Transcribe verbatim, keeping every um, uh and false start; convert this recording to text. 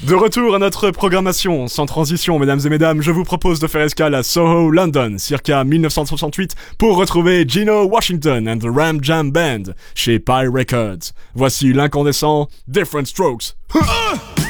De retour à notre programmation, sans transition, mesdames et mesdames, je vous propose de faire escale à Soho, London, circa dix-neuf cent soixante-huit, pour retrouver Gino Washington and the Ram Jam Band, chez Pye Records. Voici l'incandescent Different Strokes.